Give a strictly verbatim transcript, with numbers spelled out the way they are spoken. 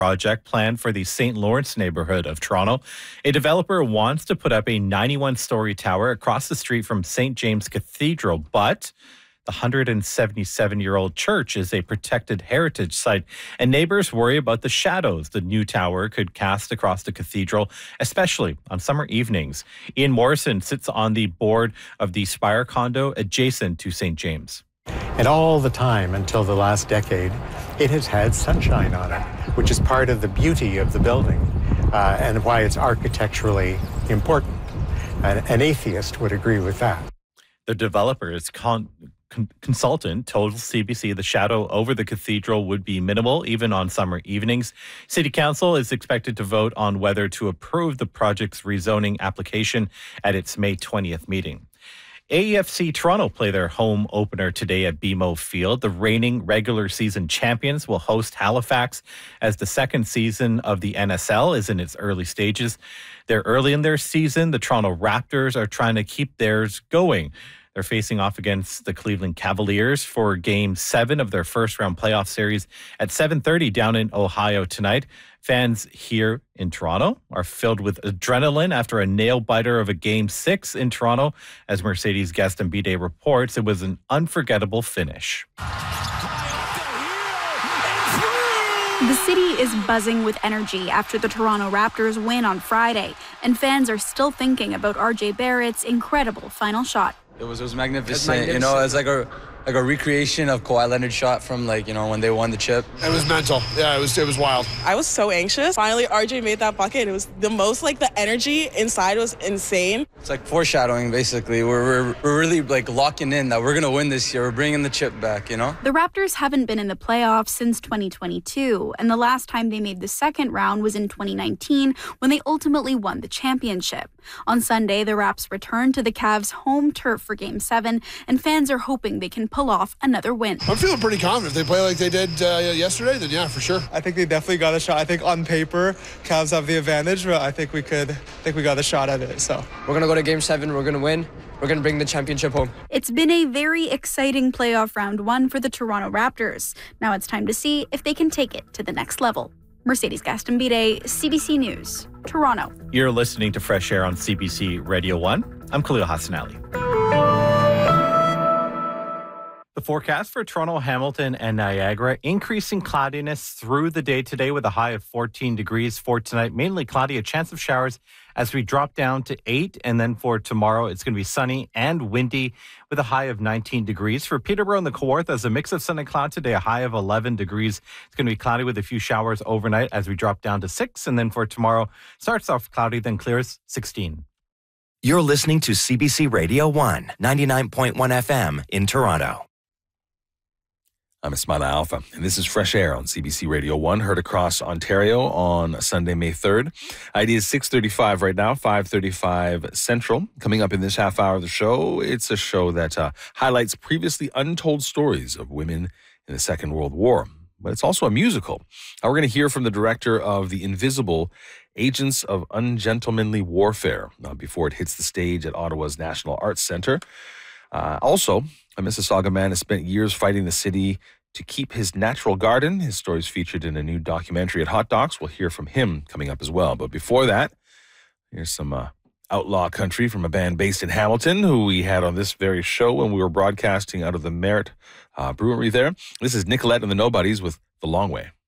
project planned for the Saint Lawrence neighborhood of Toronto. A developer wants to put up a ninety-one-story tower across the street from Saint James Cathedral, but the one hundred seventy-seven-year-old church is a protected heritage site, and neighbors worry about the shadows the new tower could cast across the cathedral, especially on summer evenings. Ian Morrison sits on the board of the Spire condo adjacent to Saint James. And all the time until the last decade, it has had sunshine on it, which is part of the beauty of the building uh, and why it's architecturally important. An, an atheist would agree with that. The developer's con- con- consultant told C B C the shadow over the cathedral would be minimal, even on summer evenings. City Council is expected to vote on whether to approve the project's rezoning application at its May twentieth meeting. A E F C Toronto play their home opener today at B M O Field. The reigning regular season champions will host Halifax as the second season of the N S L is in its early stages. They're early in their season. The Toronto Raptors are trying to keep theirs going. They're facing off against the Cleveland Cavaliers for Game seven of their first-round playoff series at seven thirty down in Ohio tonight. Fans here in Toronto are filled with adrenaline after a nail-biter of a Game six in Toronto. As Mercedes Gaston Bide reports, it was an unforgettable finish. The city is buzzing with energy after the Toronto Raptors win on Friday, and fans are still thinking about R J Barrett's incredible final shot. It was it was magnificent. magnificent. You know, it's like a like a recreation of Kawhi Leonard's shot from like you know when they won the chip. It was mental. Yeah, it was it was wild. I was so anxious. Finally, R J made that bucket. It was the most like the energy inside was insane. It's like foreshadowing, basically. We're we're, we're really like locking in that we're gonna win this year. We're bringing the chip back. You know. The Raptors haven't been in the playoffs since twenty twenty-two, and the last time they made the second round was in twenty nineteen when they ultimately won the championship. On Sunday, the Raps returned to the Cavs' home turf for Game seven, and fans are hoping they can pull off another win. I'm feeling pretty confident. If they play like they did uh, yesterday, then yeah, for sure. I think they definitely got a shot. I think on paper, Cavs have the advantage, but I think we could, I think we got a shot at it. So we're gonna go to Game seven. We're gonna win. We're gonna bring the championship home. It's been a very exciting playoff round one for the Toronto Raptors. Now it's time to see if they can take it to the next level. Mercedes Gaston Bide, C B C News, Toronto. You're listening to Fresh Air on C B C Radio one. I'm Khalil Hassan Ali. The forecast for Toronto, Hamilton, and Niagara, increasing cloudiness through the day today with a high of fourteen degrees. For tonight, mainly cloudy, a chance of showers as we drop down to eight. And then for tomorrow, it's going to be sunny and windy with a high of nineteen degrees. For Peterborough and the Kawarthas, a mix of sun and cloud today, a high of eleven degrees. It's going to be cloudy with a few showers overnight as we drop down to six. And then for tomorrow, starts off cloudy, then clears sixteen. You're listening to C B C Radio one, ninety-nine point one F M in Toronto. I'm Ismaila Alpha, and this is Fresh Air on C B C Radio one, heard across Ontario on Sunday, May third. I D is six thirty-five right now, five thirty-five Central. Coming up in this half hour of the show, it's a show that uh, highlights previously untold stories of women in the Second World War. But it's also a musical. Uh, we're going to hear from the director of The Invisible, Agents of Ungentlemanly Warfare, uh, before it hits the stage at Ottawa's National Arts Centre. Uh, also, a Mississauga man has spent years fighting the city to keep his natural garden. His story is featured in a new documentary at Hot Docs. We'll hear from him coming up as well. But before that, here's some uh, outlaw country from a band based in Hamilton who we had on this very show when we were broadcasting out of the Merit uh, Brewery there. This is Nicolette and the Nobodies with The Long Way.